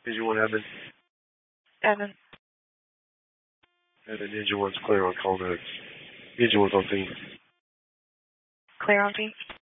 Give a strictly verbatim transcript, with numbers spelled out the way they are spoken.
Engine one, Evan. Evan. Evan, engine one's clear on call notes. Engine one's on scene. Clear on scene.